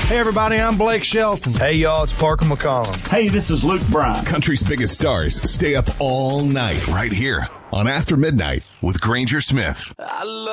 Hey, everybody, I'm Blake Shelton. Hey, y'all, it's Parker McCollum. Hey, this is Luke Bryan. Country's biggest stars stay up all night right here on After Midnight with Granger Smith.